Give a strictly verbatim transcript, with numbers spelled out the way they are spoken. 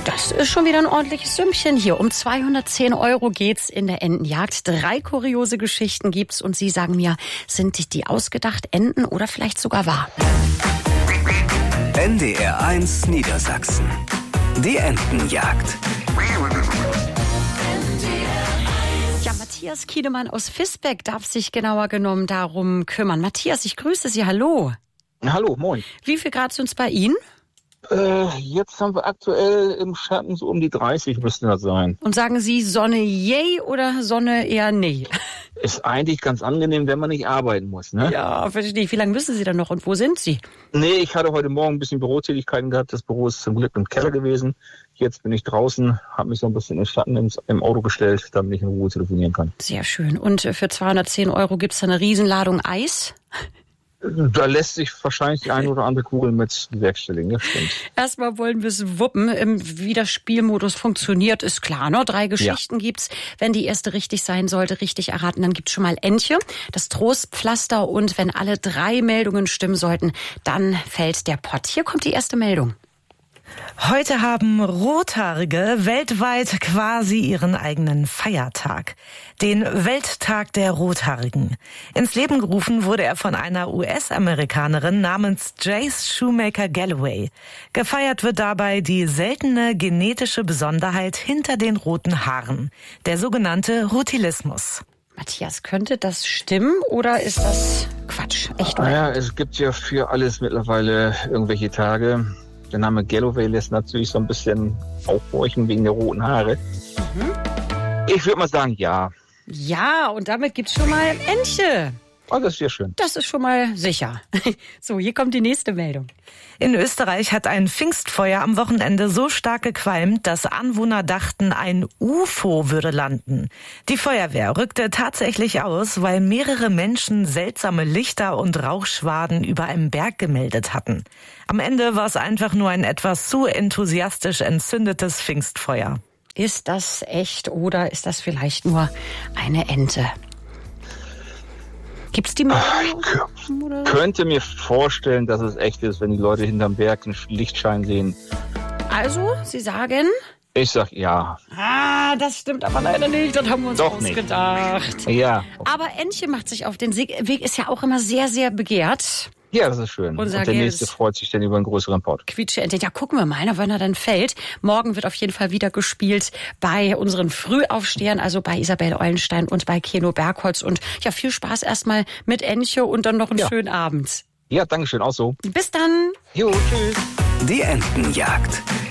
Das ist schon wieder ein ordentliches Sümmchen hier. Um zweihundertzehn Euro geht's in der Entenjagd. Drei kuriose Geschichten gibt's und Sie sagen mir, sind die, die ausgedacht, Enten oder vielleicht sogar wahr? N D R eins Niedersachsen. Die Entenjagd. Ja, Matthias Kiedemann aus Visbeck darf sich genauer genommen darum kümmern. Matthias, ich grüße Sie. Hallo. Hallo, moin. Wie viel Grad sind es bei Ihnen? Äh, jetzt haben wir aktuell im Schatten so um die dreißig müssten das sein. Und sagen Sie Sonne yay oder Sonne eher nee? Ist eigentlich ganz angenehm, wenn man nicht arbeiten muss, ne? Ja, verstehe ich. Wie lange müssen Sie dann noch und wo sind Sie? Nee, ich hatte heute Morgen ein bisschen Bürotätigkeiten gehabt. Das Büro ist zum Glück im Keller gewesen. Jetzt bin ich draußen, habe mich so ein bisschen in den Schatten ins, im Auto gestellt, damit ich in Ruhe telefonieren kann. Sehr schön. Und für zweihundertzehn Euro gibt es da eine Riesenladung Eis? Da lässt sich wahrscheinlich die eine oder andere Kugel mit bewerkstelligen, das stimmt. Erstmal wollen wir es wuppen. Wie der Spielmodus funktioniert, ist klar, ne? Drei Geschichten ja. gibt's. Wenn die erste richtig sein sollte, richtig erraten, dann gibt's schon mal Entche, das Trostpflaster und wenn alle drei Meldungen stimmen sollten, dann fällt der Pott. Hier kommt die erste Meldung. Heute haben Rothaarige weltweit quasi ihren eigenen Feiertag. Den Welttag der Rothaarigen. Ins Leben gerufen wurde er von einer U S-Amerikanerin namens Jace Shoemaker Galloway. Gefeiert wird dabei die seltene genetische Besonderheit hinter den roten Haaren. Der sogenannte Rutilismus. Matthias, könnte das stimmen oder ist das Quatsch? Echt? Naja, es gibt ja für alles mittlerweile irgendwelche Tage. Der Name Galloway lässt natürlich so ein bisschen aufhorchen wegen der roten Haare. Mhm. Ich würde mal sagen, ja. Ja, und damit gibt's schon mal Entche. Oh, das ist ja schön. Das ist schon mal sicher. So, hier kommt die nächste Meldung. In Österreich hat ein Pfingstfeuer am Wochenende so stark gequalmt, dass Anwohner dachten, ein U F O würde landen. Die Feuerwehr rückte tatsächlich aus, weil mehrere Menschen seltsame Lichter und Rauchschwaden über einem Berg gemeldet hatten. Am Ende war es einfach nur ein etwas zu enthusiastisch entzündetes Pfingstfeuer. Ist das echt oder ist das vielleicht nur eine Ente? Gibt's die Ach, ich k- könnte mir vorstellen, dass es echt ist, wenn die Leute hinterm Berg einen Lichtschein sehen. Also, Sie sagen? Ich sag ja. Ah, das stimmt aber leider nicht. Das haben wir uns Doch ausgedacht. Nicht. Ja. Aber Entche macht sich auf den Weg, ist ja auch immer sehr, sehr begehrt. Ja, das ist schön. Unser und der nächste freut sich dann über einen größeren Pott. Quietsche-Ente. Ja, gucken wir mal, wenn er dann fällt. Morgen wird auf jeden Fall wieder gespielt bei unseren Frühaufstehern, also bei Isabel Eulenstein und bei Keno Bergholz. Und ja, viel Spaß erstmal mit Entche und dann noch einen ja. schönen Abend. Ja, danke schön, auch so. Bis dann. Jo, tschüss. Die Entenjagd.